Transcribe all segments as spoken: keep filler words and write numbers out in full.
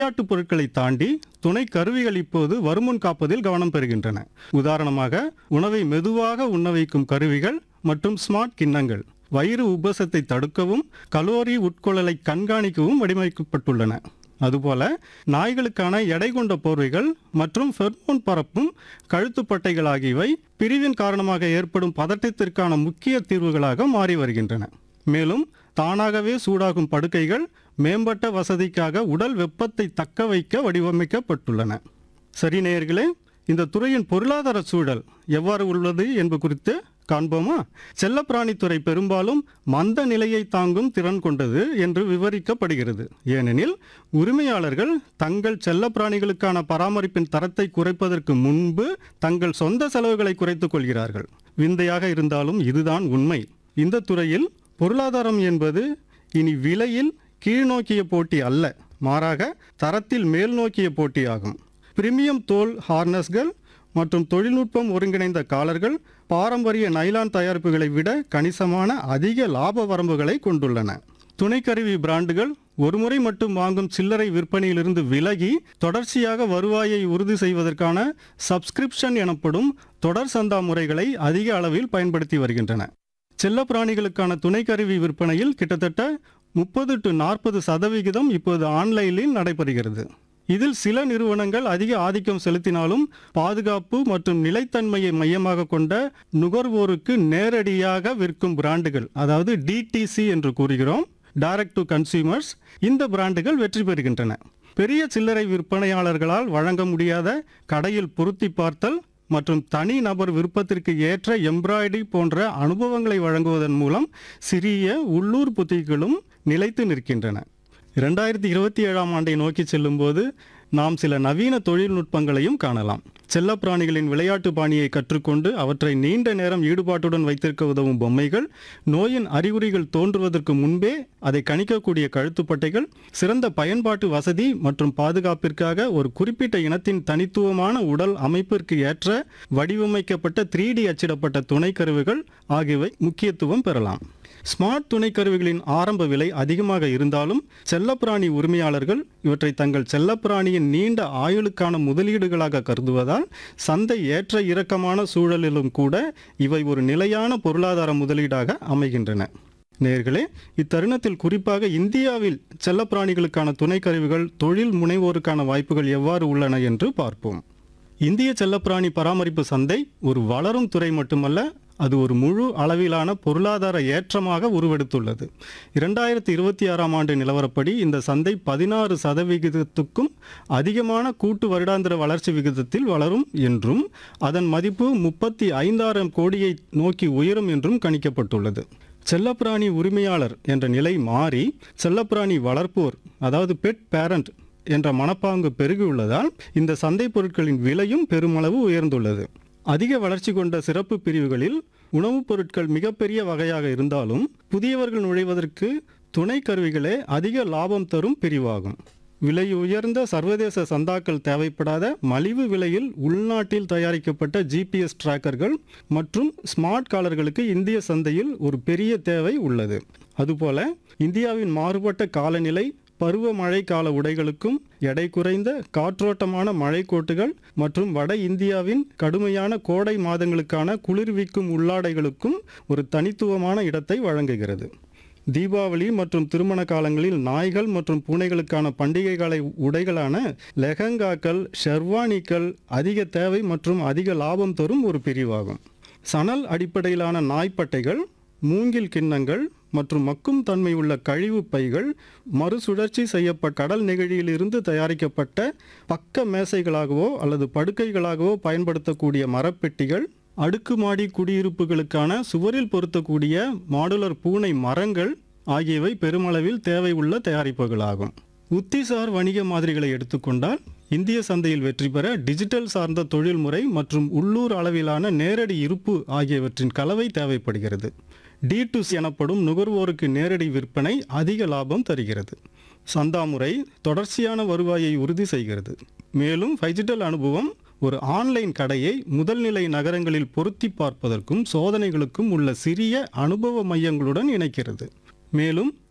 விளையாட்டுப் பொருட்களை தாண்டி துணை கருவிகள் இப்போது வருமுன் காப்பதில் கவனம் பெறுகின்றன. உதாரணமாக, உணவை மெதுவாக உண்ண வைக்கும் கருவிகள் மற்றும் ஸ்மார்ட் கிண்ணங்கள் வயிறு உபசத்தை தடுக்கவும் கலோரி உட்கொள்ளலை கண்காணிக்கவும் வடிவமைக்கப்பட்டுள்ளன. அதுபோல நாய்களுக்கான எடை கொண்ட போர்வைகள் மற்றும் ஃபெர்மோன் பரப்பும் கழுத்துப்பட்டைகள் ஆகியவை பிரிவின் காரணமாக ஏற்படும் பதட்டத்திற்கான முக்கிய தீர்வுகளாக மாறி வருகின்றன. மேலும் தானாகவே சூடாகும் படுக்கைகள் மேம்பட்ட வசதிக்காக உடல் வெப்பத்தை தக்க வைக்க வடிவமைக்கப்பட்டுள்ளன. சரி நேயர்களே, இந்த துறையின் பொருளாதார சூழல் எவ்வாறு உள்ளது என்பது குறித்து காண்போமா? செல்லப்பிராணித்துறை பெரும்பாலும் மந்த நிலையை தாங்கும் திறன் கொண்டது என்று விவரிக்கப்படுகிறது. ஏனெனில் உரிமையாளர்கள் தங்கள் செல்லப்பிராணிகளுக்கான பராமரிப்பின் தரத்தை குறைப்பதற்கு முன்பு தங்கள் சொந்த செலவுகளை குறைத்துக் கொள்கிறார்கள். விந்தையாக இருந்தாலும் இதுதான் உண்மை. இந்த துறையில் பொருளாதாரம் என்பது இனி விலையில் கீழ்நோக்கிய போட்டி அல்ல, மாறாக தரத்தில் மேல் நோக்கிய போட்டியாகும். பிரீமியம் தோல் ஹார்னஸ்கள் மற்றும் தொழில்நுட்பம் ஒருங்கிணைந்த காலர்கள் பாரம்பரிய நைலான் தயாரிப்புகளை விட கணிசமான அதிக லாப வரம்புகளை கொண்டுள்ளன. துணைக்கருவி பிராண்டுகள் ஒருமுறை மட்டும் வாங்கும் சில்லறை விற்பனையிலிருந்து விலகி தொடர்ச்சியாக வருவாயை உறுதி செய்வதற்கான சப்ஸ்கிரிப்ஷன் எனப்படும் தொடர் சந்தா முறைகளை அதிக அளவில் பயன்படுத்தி வருகின்றன. செல்லப்பிராணிகளுக்கான துணைக்கருவி விற்பனையில் கிட்டத்தட்ட முப்பது டு நாற்பது சதவிகிதம் இப்போது ஆன்லைனில் நடைபெறுகிறது. இதில் சில நிறுவனங்கள் அதிக ஆதிக்கம் செலுத்தினாலும் பாதுகாப்பு மற்றும் நிலைத்தன்மையை மையமாக கொண்ட நுகர்வோருக்கு நேரடியாக விற்கும் பிராண்டுகள், அதாவது டிடிசி என்று கூறுகிறோம், டைரக்ட் டு கன்சியூமர்ஸ், இந்த பிராண்டுகள் வெற்றி பெறுகின்றன. பெரிய சில்லறை விற்பனையாளர்களால் வழங்க முடியாத கடையில் பொருத்தி பார்த்தல் மற்றும் தனி நபர் விருப்பத்திற்கு ஏற்ற எம்ப்ராய்டரி போன்ற அனுபவங்களை வழங்குவதன் மூலம் சிறிய உள்ளூர் புத்திகளும் நிலைத்து நிற்கின்றன. இரண்டாயிரத்தி இருபத்தி ஏழாம் ஆண்டை நோக்கி செல்லும்போது நாம் சில நவீன தொழில்நுட்பங்களையும் காணலாம். செல்லப்பிராணிகளின் விளையாட்டு பாணியை கற்றுக்கொண்டு அவற்றை நீண்ட நேரம் ஈடுபாட்டுடன் வைத்திருக்க உதவும் பொம்மைகள், நோயின் அறிகுறிகள் தோன்றுவதற்கு முன்பே அதை கணிக்கக்கூடிய கழுத்துப்பட்டைகள், சிறந்த பயன்பாட்டு வசதி மற்றும் பாதுகாப்பிற்காக ஒரு குறிப்பிட்ட இனத்தின் தனித்துவமான உடல் அமைப்பிற்கு ஏற்ற வடிவமைக்கப்பட்ட த்ரீ டி அச்சிடப்பட்ட துணைக்கருவிகள் ஆகியவை முக்கியத்துவம் பெறலாம். ஸ்மார்ட் துணைக்கருவிகளின் ஆரம்ப விலை அதிகமாக இருந்தாலும் செல்லப்பிராணி உரிமையாளர்கள் இவற்றை தங்கள் செல்லப்பிராணியின் நீண்ட ஆயுளுக்கான முதலீடுகளாக கருதுவதால் சந்தை ஏற்ற இறக்கமான சூழலிலும் கூட இவை ஒரு நிலையான பொருளாதார முதலீடாக அமைகின்றன. நேயர்களே, இத்தருணத்தில் குறிப்பாக இந்தியாவில் செல்லப்பிராணிகளுக்கான துணைக்கருவிகள் தொழில் முனைவோருக்கான வாய்ப்புகள் எவ்வாறு உள்ளன என்று பார்ப்போம். இந்திய செல்லப்பிராணி பராமரிப்பு சந்தை ஒரு வளரும் துறை மட்டுமல்ல, அது ஒரு முழு அளவிலான பொருளாதார ஏற்றமாக உருவெடுத்துள்ளது. இரண்டாயிரத்தி இருபத்தி ஆறாம் ஆண்டு நிலவரப்படி இந்த சந்தை பதினாறு சதவிகிதத்துக்கும் அதிகமான கூட்டு வருடாந்திர வளர்ச்சி விகிதத்தில் வளரும் என்றும் அதன் மதிப்பு முப்பத்தி ஐந்தாயிரம் கோடியை நோக்கி உயரும் என்றும் கணிக்கப்பட்டுள்ளது. செல்லப்பிராணி உரிமையாளர் என்ற நிலை மாறி செல்லப்பிராணி வளர்ப்போர், அதாவது பெட் பேரண்ட் என்ற மனப்பாங்கு பெருகியுள்ளதால் இந்த சந்தை பொருட்களின் விலையும் பெருமளவு உயர்ந்துள்ளது. அதிக வளர்ச்சி கொண்ட சிறப்பு பிரிவுகளில் உணவுப் பொருட்கள் மிகப்பெரிய வகையாக இருந்தாலும் புதியவர்கள் நுழைவதற்கு துணை கருவிகளே அதிக லாபம் தரும் பிரிவாகும். விலை உயர்ந்த சர்வதேச சந்தாக்கள் தேவைப்படாத மலிவு விலையில் உள்நாட்டில் தயாரிக்கப்பட்ட ஜிபிஎஸ் டிராக்கர்கள் மற்றும் ஸ்மார்ட் காலர்களுக்கு இந்திய சந்தையில் ஒரு பெரிய தேவை உள்ளது. அதுபோல இந்தியாவின் மாறுபட்ட காலநிலை, பருவமழை கால உடைகளுக்கும் எடை குறைந்த காற்றோட்டமான மழைக்கோட்டுகள் மற்றும் வட இந்தியாவின் கடுமையான கோடை மாதங்களுக்கான குளிர்விக்கும் உள்ளாடைகளுக்கும் ஒரு தனித்துவமான இடத்தை வழங்குகிறது. தீபாவளி மற்றும் திருமண காலங்களில் நாய்கள் மற்றும் பூனைகளுக்கான பண்டிகை கால உடைகளான லெஹங்காக்கள், ஷெர்வானிக்கள் அதிக தேவை மற்றும் அதிக லாபம் தரும் ஒரு பிரிவாகும். சணல் அடிப்படையிலான நாய்ப்பட்டைகள், மூங்கில் கிண்ணங்கள் மற்றும் மக்கும் தன்மை உள்ள கழிவு பைகள், மறுசுழற்சி செய்யப்பட்ட கடல் நெகிழியிலிருந்து தயாரிக்கப்பட்ட பக்க மேசைகளாகவோ அல்லது படுக்கைகளாகவோ பயன்படுத்தக்கூடிய மரப்பெட்டிகள், அடுக்குமாடி குடியிருப்புகளுக்கான சுவரில் பொருத்தக்கூடிய மாடுலர் பூனை மரங்கள் ஆகியவை பெருமளவில் தேவை உள்ள தயாரிப்புகளாகும். உத்திசார் வணிக மாதிரிகளை எடுத்துக்கொண்டால் இந்திய சந்தையில் வெற்றி பெற டிஜிட்டல் சார்ந்த தொழில்முறை மற்றும் உள்ளூர் அளவிலான நேரடி இருப்பு ஆகியவற்றின் கலவை தேவைப்படுகிறது. டி டு சி எனப்படும் நுகர்வோருக்கு நேரடி விற்பனை அதிக லாபம் தருகிறது. சந்தா முறை தொடர்ச்சியான வருவாயை உறுதி செய்கிறது. மேலும் டிஜிட்டல் அனுபவம் ஒரு ஆன்லைன் கடையை முதல் நிலை நகரங்களில் பொருத்தி பார்ப்பதற்கும் சோதனைகளுக்கும் உள்ள சிறிய அனுபவ மையங்களுடன் இணைக்கிறது. மேலும்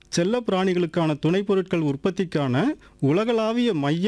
செல்ல பிராணிகளுக்கான துணைப் பொருட்கள் உற்பத்திக்கான உலகளாவிய மையம்